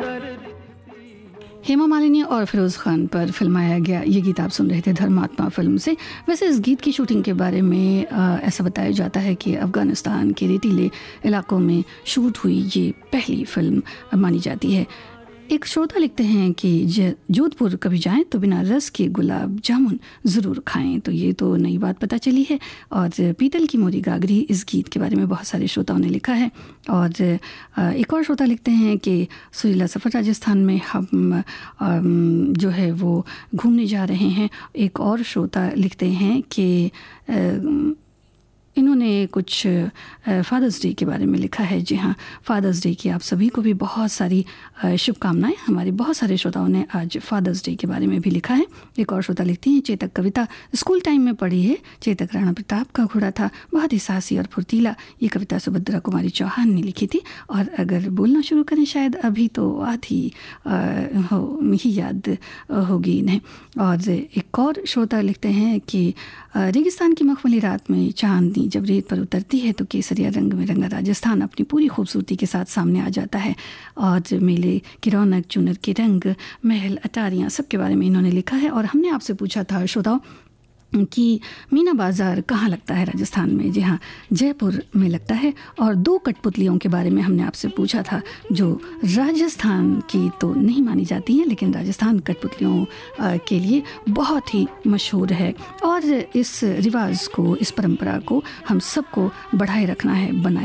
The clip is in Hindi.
हेमा मालिनी और फिरोज़ खान पर फिल्माया गया ये गीत आप सुन रहे थे धर्मात्मा फिल्म से। वैसे इस गीत की शूटिंग के बारे में ऐसा बताया जाता है कि अफ़गानिस्तान के रेतीले इलाकों में शूट हुई ये पहली फिल्म मानी जाती है। एक श्रोता लिखते हैं कि जोधपुर कभी जाएं तो बिना रस के गुलाब जामुन ज़रूर खाएं। तो ये तो नई बात पता चली है। और पीतल की मोरी गागरी इस गीत के बारे में बहुत सारे श्रोताओं ने लिखा है। और एक और श्रोता लिखते हैं कि सुरीला सफ़र राजस्थान में हम जो है वो घूमने जा रहे हैं। एक और श्रोता लिखते हैं कि इन्होंने कुछ फादर्स डे के बारे में लिखा है। जी हाँ, फादर्स डे की आप सभी को भी बहुत सारी शुभकामनाएं। हमारे बहुत सारे श्रोताओं ने आज फादर्स डे के बारे में भी लिखा है। एक और श्रोता लिखती हैं, चेतक कविता स्कूल टाइम में पढ़ी है। चेतक राणा प्रताप का घोड़ा था, बहुत ही साहसी और फुर्तीला। ये कविता सुभद्रा कुमारी चौहान ने लिखी थी। और अगर बोलना शुरू करें शायद अभी तो आधी ही याद होगी इन्हें। और एक और श्रोता लिखते हैं कि रेगिस्तान की मखमली रात में चांदनी जब रेत पर उतरती है तो केसरिया रंग में रंगा राजस्थान अपनी पूरी खूबसूरती के साथ सामने आ जाता है। और मेले की रौनक, चुनर के रंग, महल, अटारियाँ, सब के बारे में इन्होंने लिखा है। और हमने आपसे पूछा था श्रोताओं कि मीना बाज़ार कहाँ लगता है राजस्थान में। जी हाँ, जयपुर में लगता है। और 2 कठपुतलियों के बारे में हमने आपसे पूछा था जो राजस्थान की तो नहीं मानी जाती हैं लेकिन राजस्थान कठपुतलियों के लिए बहुत ही मशहूर है। और इस रिवाज को, इस परंपरा को हम सबको बढ़ाए रखना है, बनाए